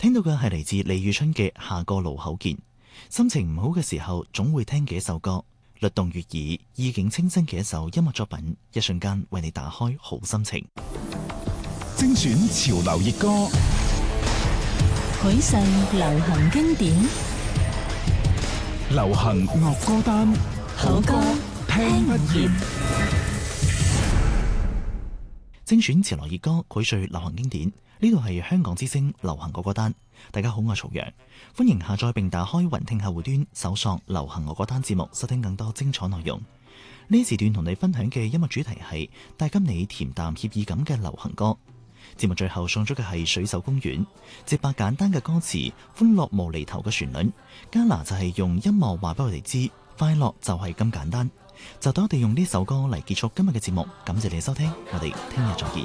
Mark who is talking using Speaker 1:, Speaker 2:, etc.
Speaker 1: 聽到嘅係嚟自李宇春嘅《下個路口見》。心情唔好嘅時候，總會聽嘅一首歌，律動悅耳、意境清新嘅一首音樂作品，一瞬間為你打開好心情。
Speaker 2: 精選潮流熱歌，
Speaker 3: 許世流行經典，
Speaker 2: 流行樂歌單，
Speaker 3: 好歌聽不厭。
Speaker 1: 精選潮流熱歌，膾炙流行經典。呢度係香港之聲流行歌歌單。大家好，我係曹陽，歡迎下載並打開雲聽客戶端，搜索流行歌歌單節目，收聽更多精彩內容。呢時段同你分享嘅音樂主題係帶給你恬淡愜意感嘅流行歌。節目最後送出嘅係水手公園，直白簡單嘅歌詞，歡樂無厘頭嘅旋律。加拿就係用音樂話俾我哋知，快樂就係咁簡單。就等我哋用呢首歌嚟結束今日嘅節目，感謝你收聽，我哋聽日再見。